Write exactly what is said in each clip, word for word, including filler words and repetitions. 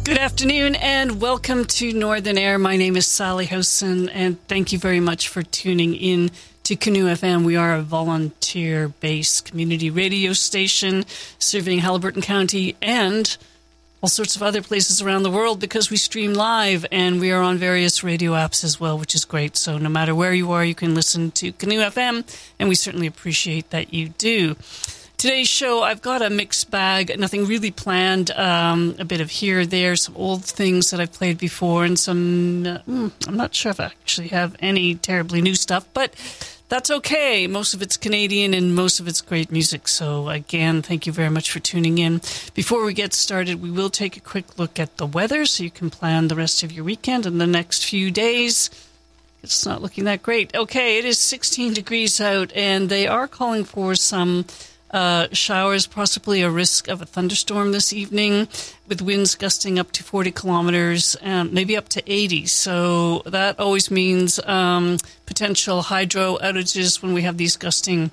Good afternoon and welcome to Northern Air. My name is Sally Howson and thank you very much for tuning in to Canoe F M. We are a volunteer-based community radio station serving Haliburton County and all sorts of other places around the world because we stream live and we are on various radio apps as well, which is great. So no matter where you are, you can listen to Canoe F M and we certainly appreciate that you do. Today's show, I've got a mixed bag, nothing really planned, um, a bit of here, there, some old things that I've played before, and some, uh, I'm not sure if I actually have any terribly new stuff, but that's okay. Most of it's Canadian and most of it's great music. So again, thank you very much for tuning in. Before we get started, we will take a quick look at the weather so you can plan the rest of your weekend and the next few days. It's not looking that great. Okay, it is sixteen degrees out and they are calling for some Uh, showers, possibly a risk of a thunderstorm this evening with winds gusting up to forty kilometers, um, maybe up to eighty. So that always means um, potential hydro outages when we have these gusting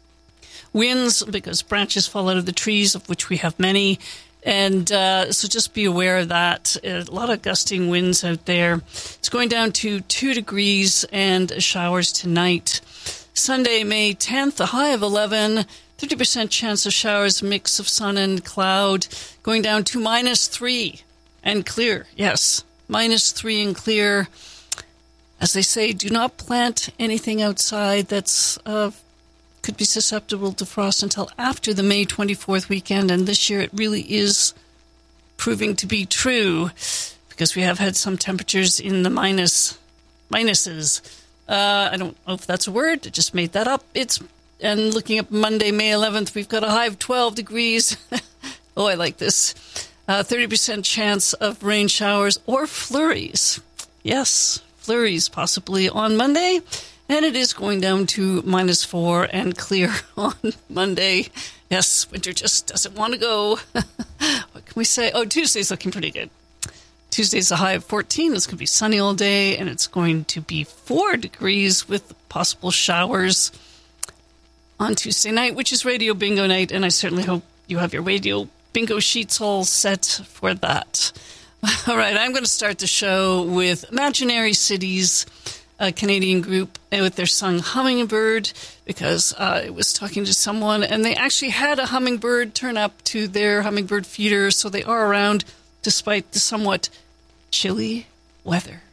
winds because branches fall out of the trees, of which we have many. And uh, so just be aware of that. A lot of gusting winds out there. It's going down to two degrees and showers tonight. Sunday, May tenth, a high of eleven. fifty percent chance of showers, mix of sun and cloud, going down to minus three and clear. Yes, minus three and clear. As they say, do not plant anything outside that's uh, could be susceptible to frost until after the May twenty-fourth weekend. And this year it really is proving to be true because we have had some temperatures in the minus minuses. Uh, I don't know if that's a word. I just made that up. It's And looking up Monday, May eleventh, we've got a high of twelve degrees. Oh, I like this. Uh, thirty percent chance of rain showers or flurries. Yes, flurries possibly on Monday. And it is going down to minus four and clear on Monday. Yes, winter just doesn't want to go. What can we say? Oh, Tuesday's looking pretty good. Tuesday's a high of fourteen. It's going to be sunny all day, and it's going to be four degrees with possible showers on Tuesday night, which is Radio Bingo night, and I certainly hope you have your radio bingo sheets all set for that. All right, I'm going to start the show with Imaginary Cities, a Canadian group, with their song Hummingbird, because uh, I was talking to someone, and they actually had a hummingbird turn up to their hummingbird feeder, so they are around despite the somewhat chilly weather.